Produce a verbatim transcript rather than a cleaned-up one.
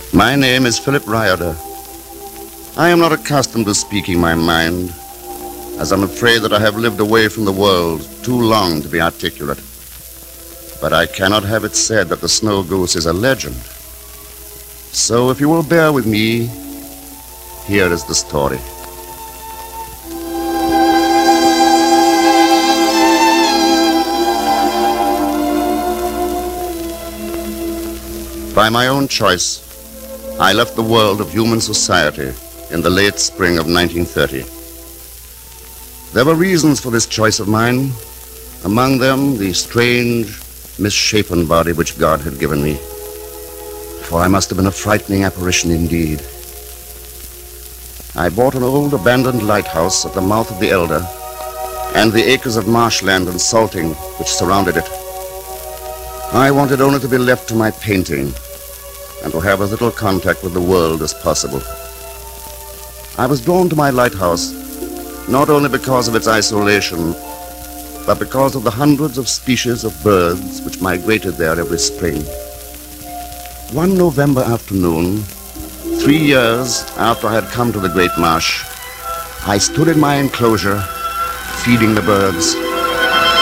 My name is Philip Riordan. I am not accustomed to speaking my mind, as I'm afraid that I have lived away from the world too long to be articulate. But I cannot have it said that the snow goose is a legend. So if you will bear with me, here is the story. By my own choice, I left the world of human society in the late spring of nineteen thirty. There were reasons for this choice of mine, among them the strange, misshapen body which God had given me. For I must have been a frightening apparition indeed. I bought an old abandoned lighthouse at the mouth of the Elder and the acres of marshland and salting which surrounded it. I wanted only to be left to my painting and to have as little contact with the world as possible. I was drawn to my lighthouse not only because of its isolation, but because of the hundreds of species of birds which migrated there every spring. One November afternoon, three years after I had come to the Great Marsh, I stood in my enclosure, feeding the birds.